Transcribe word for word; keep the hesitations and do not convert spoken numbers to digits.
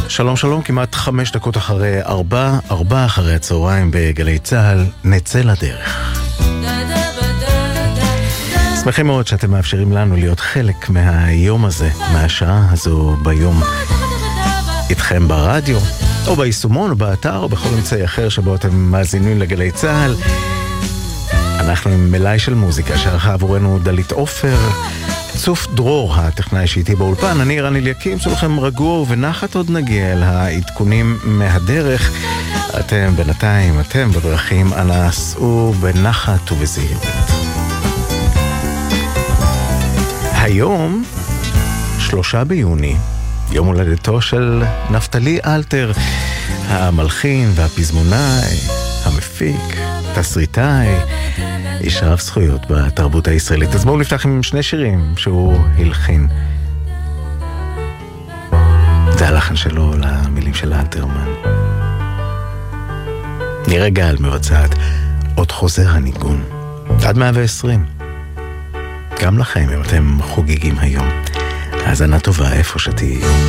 שלום שלום, כמעט חמש דקות אחרי ארבע, ארבע אחרי הצהריים בגלי צהל, נצא לדרך. שמחים מאוד שאתם מאפשרים לנו להיות חלק מהיום הזה, מהשעה הזו ביום. איתכם ברדיו, או ביישומון, או באתר, או בכל אמצעי אחר שבו אתם מאזינים לגלי צהל. אנחנו עם מלאי של מוזיקה שערכה עבורנו דלית עופר, צוף דרור, הטכנאי שאיתי באולפן. אני רן אליקים, שלכם רגוע ובנחת, עוד נגיע אל העדכונים מהדרך. אתם בינתיים, אתם בדרכים, אנא סעו בנחת ובזהירות. היום, שלושה ביוני, יום הולדתו של נפתלי אלתר, המלחין והפזמונאי, המפיק, תסריטאי, איש רב זכויות בתרבות הישראלית. אז בואו נפתח עם שני שירים שהוא הלחין. זה הלחן שלו למילים של אלתרמן. נראה גל מבצעת עוד חוזר הניגון עד מאה ועשרים. גם לכם אם אתם חוגגים היום. האזנה טובה איפה שתהיו.